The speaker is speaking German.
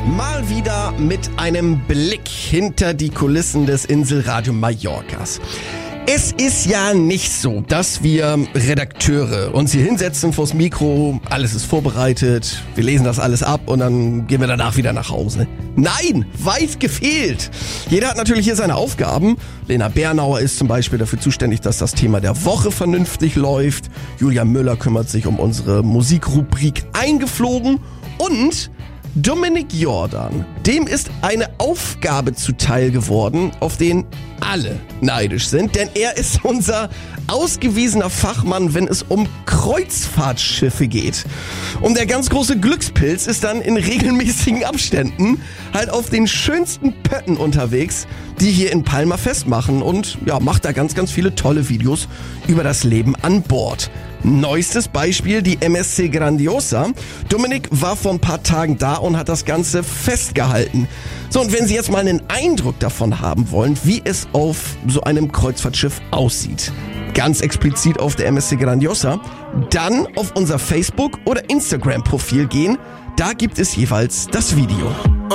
Mal wieder mit einem Blick hinter die Kulissen des Inselradio Mallorcas. Es ist ja nicht so, dass wir Redakteure uns hier hinsetzen vors Mikro, alles ist vorbereitet, wir lesen das alles ab und dann gehen wir danach wieder nach Hause. Nein, weit gefehlt. Jeder hat natürlich hier seine Aufgaben. Lena Bernauer ist zum Beispiel dafür zuständig, dass das Thema der Woche vernünftig läuft. Julia Müller kümmert sich um unsere Musikrubrik Eingeflogen und Dominik Jordan, dem ist eine Aufgabe zuteil geworden, auf den alle neidisch sind, denn er ist unser ausgewiesener Fachmann, wenn es um Kreuzfahrtschiffe geht. Und der ganz große Glückspilz ist dann in regelmäßigen Abständen halt auf den schönsten Pötten unterwegs, die hier in Palma festmachen und ja, macht da ganz, ganz viele tolle Videos über das Leben an Bord. Neuestes Beispiel, die MSC Grandiosa. Dominik war vor ein paar Tagen da und hat das Ganze festgehalten. So, und wenn Sie jetzt mal einen Eindruck davon haben wollen, wie es auf so einem Kreuzfahrtschiff aussieht, ganz explizit auf der MSC Grandiosa, dann auf unser Facebook- oder Instagram-Profil gehen. Da gibt es jeweils das Video.